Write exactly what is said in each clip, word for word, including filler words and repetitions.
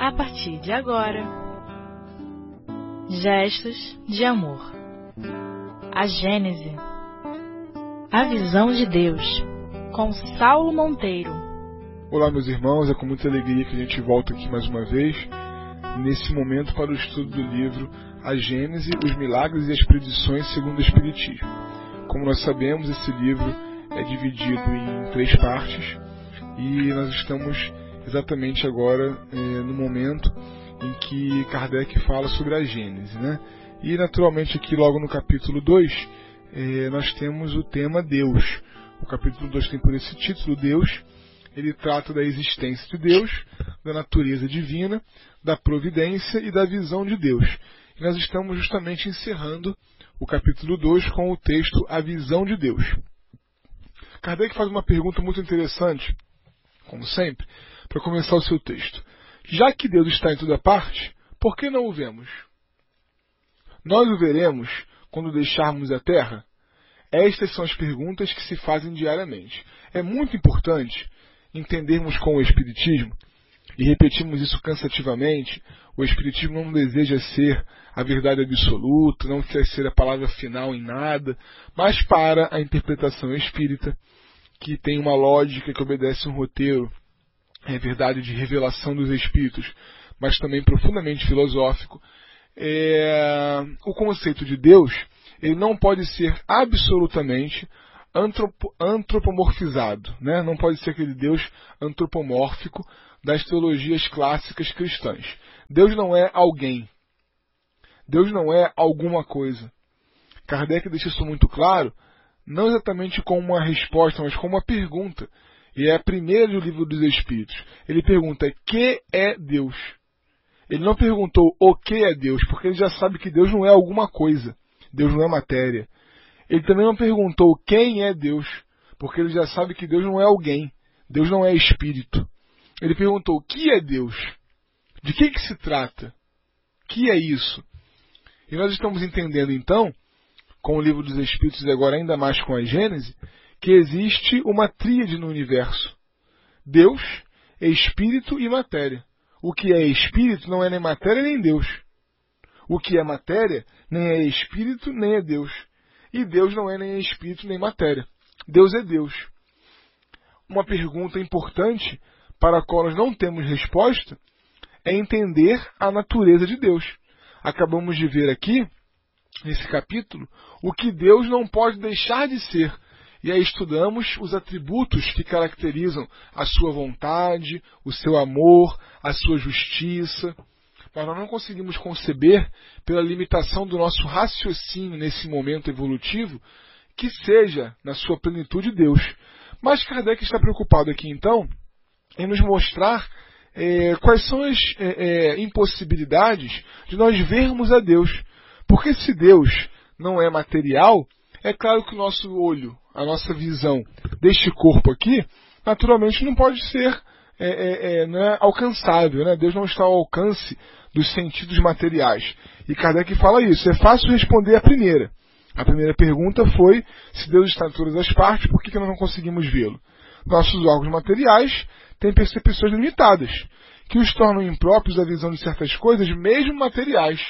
a partir de agora. Gestos de amor. A Gênese. A visão de Deus, com Saulo Monteiro. Olá, meus irmãos, é com muita alegria que a gente volta aqui mais uma vez, nesse momento para o estudo do livro A Gênese, os Milagres e as Predições segundo o Espiritismo. Como nós sabemos, esse livro é dividido em três partes e nós estamos exatamente agora eh, no momento em que Kardec fala sobre a Gênese, né? E naturalmente aqui logo no capítulo dois eh, nós temos o tema Deus. O capítulo dois tem por esse título Deus. Ele trata da existência de Deus, da natureza divina, da providência e da visão de Deus. E nós estamos justamente encerrando o capítulo dois com o texto A Visão de Deus. Kardec faz uma pergunta muito interessante, como sempre, para começar o seu texto. Já que Deus está em toda parte, por que não o vemos? Nós o veremos quando deixarmos a Terra? Estas são as perguntas que se fazem diariamente. É muito importante entendermos com o Espiritismo, e repetimos isso cansativamente, o Espiritismo não deseja ser a verdade absoluta, não quer ser a palavra final em nada, mas para a interpretação espírita, que tem uma lógica que obedece um roteiro, é verdade de revelação dos espíritos, mas também profundamente filosófico, é... o conceito de Deus ele não pode ser absolutamente antropo... antropomorfizado, né? Não pode ser aquele Deus antropomórfico das teologias clássicas cristãs. Deus não é alguém. Deus não é alguma coisa. Kardec deixa isso muito claro, não exatamente como uma resposta, mas como uma pergunta. E é a primeira do Livro dos Espíritos. Ele pergunta, que é Deus? Ele não perguntou o que é Deus, porque ele já sabe que Deus não é alguma coisa. Deus não é matéria. Ele também não perguntou quem é Deus, porque ele já sabe que Deus não é alguém. Deus não é espírito. Ele perguntou, o que é Deus? De que, que se trata? O que é isso? E nós estamos entendendo então, com o Livro dos Espíritos e agora ainda mais com a Gênese, que existe uma tríade no universo. Deus, espírito e matéria. O que é espírito não é nem matéria nem Deus. O que é matéria nem é espírito nem é Deus. E Deus não é nem espírito nem matéria. Deus é Deus. Uma pergunta importante para a qual nós não temos resposta é entender a natureza de Deus. Acabamos de ver aqui, nesse capítulo, o que Deus não pode deixar de ser. E aí estudamos os atributos que caracterizam a sua vontade, o seu amor, a sua justiça. Mas nós não conseguimos conceber, pela limitação do nosso raciocínio nesse momento evolutivo, que seja, na sua plenitude, Deus. Mas Kardec está preocupado aqui, então, em nos mostrar é, quais são as é, é, impossibilidades de nós vermos a Deus. Porque se Deus não é material, é claro que o nosso olho, a nossa visão deste corpo aqui, naturalmente não pode ser é, é, é, não é alcançável. Né? Deus não está ao alcance dos sentidos materiais. E Kardec fala isso. É fácil responder a primeira. A primeira pergunta foi, se Deus está em todas as partes, por que, que nós não conseguimos vê-lo? Nossos órgãos materiais têm percepções limitadas, que os tornam impróprios à visão de certas coisas, mesmo materiais.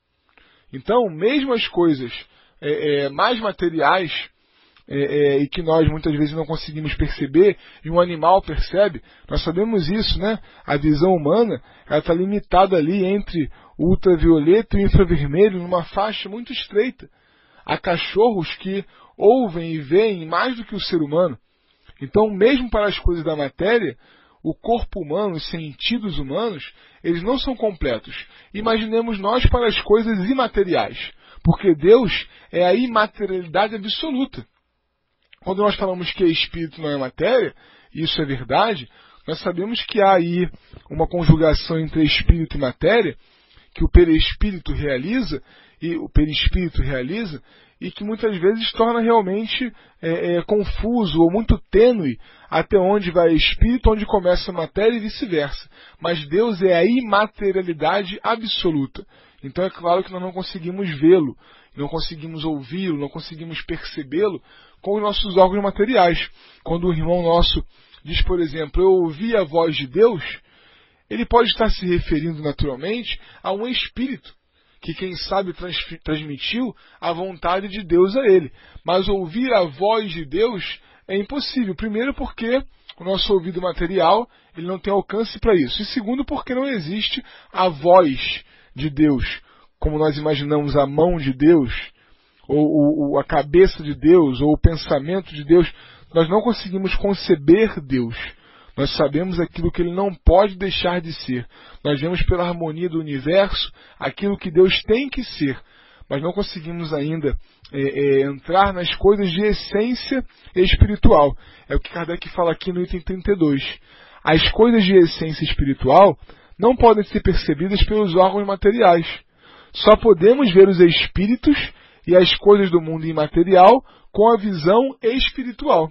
Então, mesmo as coisas é, é, mais materiais, é, é, e que nós muitas vezes não conseguimos perceber, e um animal percebe, nós sabemos isso, né? A visão humana está limitada ali entre o ultravioleta e o infravermelho, numa faixa muito estreita. Há cachorros que ouvem e veem mais do que o ser humano. Então, mesmo para as coisas da matéria, o corpo humano, os sentidos humanos, eles não são completos. Imaginemos nós para as coisas imateriais, porque Deus é a imaterialidade absoluta. Quando nós falamos que espírito não é matéria, e isso é verdade, nós sabemos que há aí uma conjugação entre espírito e matéria, que o perispírito realiza, e o perispírito realiza, e que muitas vezes torna realmente é, é, confuso ou muito tênue até onde vai espírito, onde começa a matéria e vice-versa. Mas Deus é a imaterialidade absoluta. Então é claro que nós não conseguimos vê-lo, não conseguimos ouvi-lo, não conseguimos percebê-lo com os nossos órgãos materiais. Quando o irmão nosso diz, por exemplo, eu ouvi a voz de Deus, ele pode estar se referindo naturalmente a um espírito, que quem sabe trans, transmitiu a vontade de Deus a ele. Mas ouvir a voz de Deus é impossível. Primeiro porque o nosso ouvido material ele não tem alcance para isso. E segundo porque não existe a voz de Deus, como nós imaginamos a mão de Deus, ou, ou a cabeça de Deus, ou o pensamento de Deus. Nós não conseguimos conceber Deus. Nós sabemos aquilo que ele não pode deixar de ser. Nós vemos pela harmonia do universo aquilo que Deus tem que ser. Mas não conseguimos ainda é, é, entrar nas coisas de essência espiritual. É o que Kardec fala aqui no item trinta e dois. As coisas de essência espiritual não podem ser percebidas pelos órgãos materiais. Só podemos ver os espíritos e as coisas do mundo imaterial com a visão espiritual.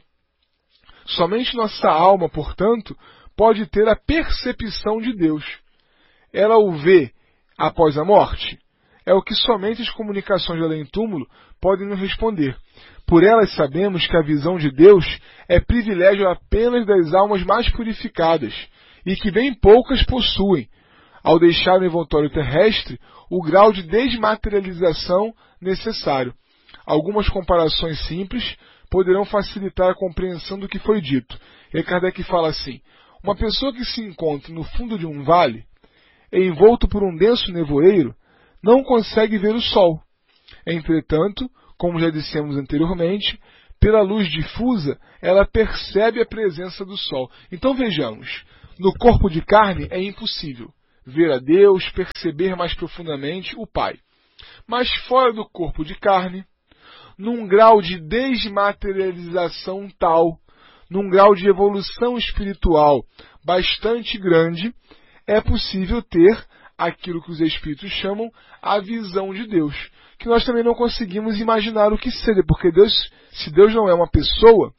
Somente nossa alma, portanto, pode ter a percepção de Deus. Ela o vê após a morte? É o que somente as comunicações de além-túmulo podem nos responder. Por elas sabemos que a visão de Deus é privilégio apenas das almas mais purificadas e que bem poucas possuem, ao deixar no envoltório terrestre o grau de desmaterialização necessário. Algumas comparações simples poderão facilitar a compreensão do que foi dito. E Kardec fala assim: uma pessoa que se encontra no fundo de um vale, envolto por um denso nevoeiro, não consegue ver o sol. Entretanto, como já dissemos anteriormente, pela luz difusa, ela percebe a presença do sol. Então vejamos, no corpo de carne é impossível ver a Deus, perceber mais profundamente o Pai. Mas fora do corpo de carne, num grau de desmaterialização tal, num grau de evolução espiritual bastante grande, é possível ter aquilo que os espíritos chamam a visão de Deus, que nós também não conseguimos imaginar o que seja, porque Deus, se Deus não é uma pessoa,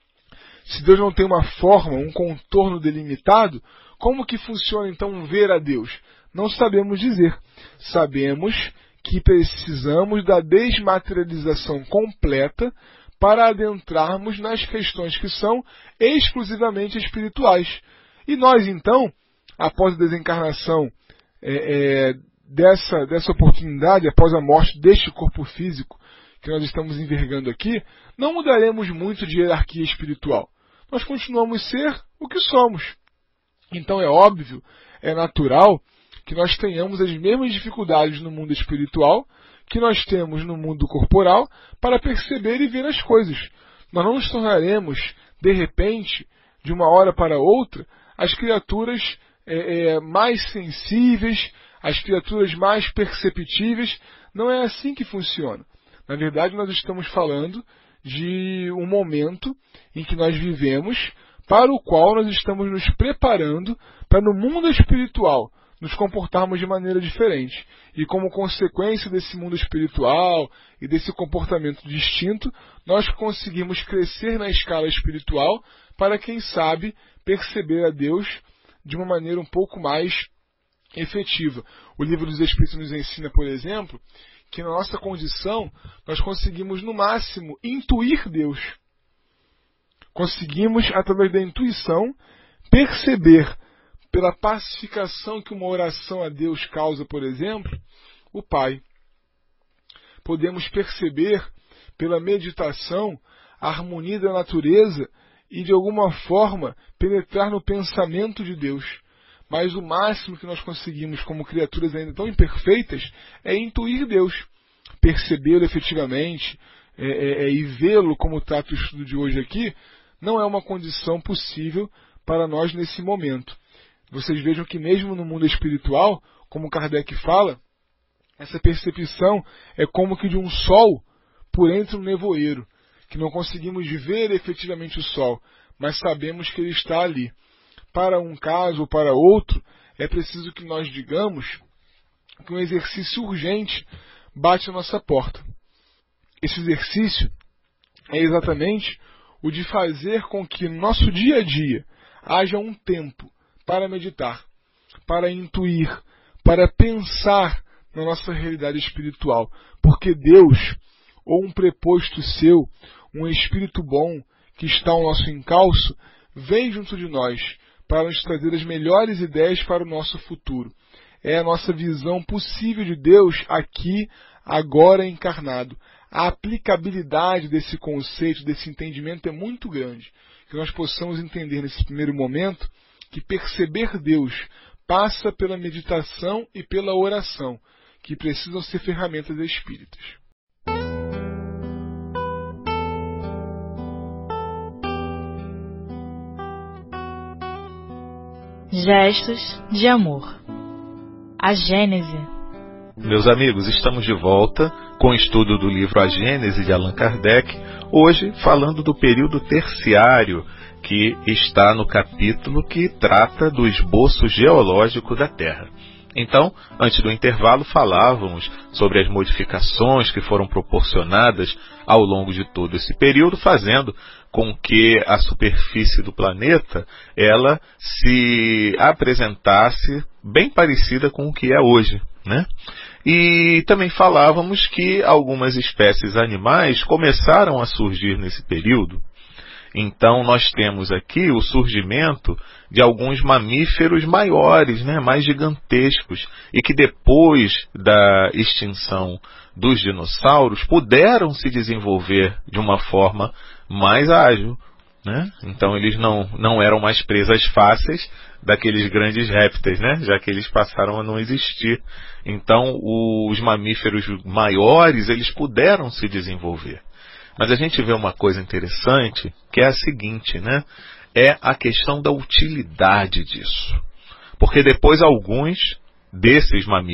se Deus não tem uma forma, um contorno delimitado, como que funciona então ver a Deus? Não sabemos dizer. Sabemos que precisamos da desmaterialização completa para adentrarmos nas questões que são exclusivamente espirituais. E nós, então, após a desencarnação é, é, dessa, dessa oportunidade, após a morte deste corpo físico que nós estamos envergando aqui, não mudaremos muito de hierarquia espiritual. Nós continuamos a ser o que somos. Então é óbvio, é natural que nós tenhamos as mesmas dificuldades no mundo espiritual que nós temos no mundo corporal para perceber e ver as coisas. Nós não nos tornaremos, de repente, de uma hora para outra, as criaturas é, é, mais sensíveis, as criaturas mais perceptíveis. Não é assim que funciona. Na verdade, nós estamos falando de um momento em que nós vivemos, para o qual nós estamos nos preparando para, no mundo espiritual, nos comportarmos de maneira diferente. E como consequência desse mundo espiritual e desse comportamento distinto, nós conseguimos crescer na escala espiritual para, quem sabe, perceber a Deus de uma maneira um pouco mais efetiva. O Livro dos Espíritos nos ensina, por exemplo, que na nossa condição nós conseguimos, no máximo, intuir Deus. Conseguimos, através da intuição, perceber, pela pacificação que uma oração a Deus causa, por exemplo, o Pai. Podemos perceber, pela meditação, a harmonia da natureza e, de alguma forma, penetrar no pensamento de Deus. Mas o máximo que nós conseguimos, como criaturas ainda tão imperfeitas, é intuir Deus, percebê-lo efetivamente é, é, e vê-lo, como trata o estudo de hoje aqui, não é uma condição possível para nós nesse momento. Vocês vejam que mesmo no mundo espiritual, como Kardec fala, essa percepção é como que de um sol por entre um nevoeiro, que não conseguimos ver efetivamente o sol, mas sabemos que ele está ali. Para um caso ou para outro, é preciso que nós digamos que um exercício urgente bate à nossa porta. Esse exercício é exatamente o de fazer com que no nosso dia a dia haja um tempo para meditar, para intuir, para pensar na nossa realidade espiritual. Porque Deus, ou um preposto seu, um espírito bom que está ao nosso encalço, vem junto de nós para nos trazer as melhores ideias para o nosso futuro. É a nossa visão possível de Deus aqui, agora encarnado. A aplicabilidade desse conceito, desse entendimento é muito grande. Que nós possamos entender nesse primeiro momento que perceber Deus passa pela meditação e pela oração, que precisam ser ferramentas espíritas. Gestos de amor. A Gênese. Meus amigos, estamos de volta com o estudo do livro A Gênese de Allan Kardec, hoje falando do período terciário, que está no capítulo que trata do esboço geológico da Terra. Então, antes do intervalo, falávamos sobre as modificações que foram proporcionadas ao longo de todo esse período, fazendo com que a superfície do planeta ela se apresentasse bem parecida com o que é hoje, né? E também falávamos que algumas espécies animais começaram a surgir nesse período. Então nós temos aqui o surgimento de alguns mamíferos maiores, né, mais gigantescos, e que depois da extinção dos dinossauros puderam se desenvolver de uma forma mais ágil, né? Então eles não, não eram mais presas fáceis daqueles grandes répteis, né? Já que eles passaram a não existir. Então os mamíferos maiores eles puderam se desenvolver. Mas a gente vê uma coisa interessante, que é a seguinte, né? É a questão da utilidade disso. Porque depois alguns desses mamíferos